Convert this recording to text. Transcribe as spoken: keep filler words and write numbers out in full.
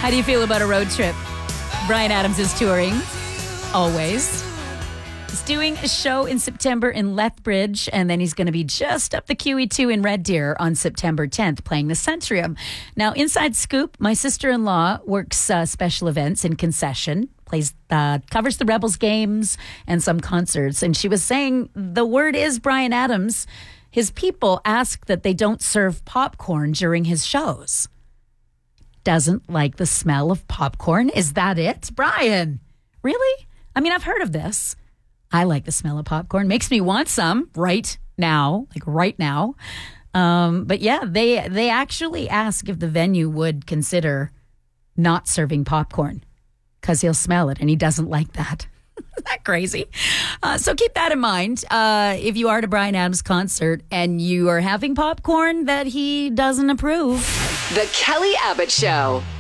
How do you feel about a road trip? Bryan Adams is touring, always. He's doing a show in September in Lethbridge, and then he's going to be just up the Q E two in Red Deer on September tenth, playing the Centrium. Now, inside scoop, my sister-in-law works uh, special events in concession, plays uh, covers the Rebels games and some concerts, and she was saying the word is Bryan Adams. His people ask that they don't serve popcorn during his shows. Doesn't like the smell of popcorn. Is that it, Bryan? Really? I mean, I've heard of this. I like the smell of popcorn. Makes me want some right now, like right now. Um, but yeah, they they actually ask if the venue would consider not serving popcorn because he'll smell it and he doesn't like that. Isn't that crazy? Uh, so keep that in mind. Uh, if you are at a Bryan Adams concert and you are having popcorn that he doesn't approve. The Kelly Abbott Show.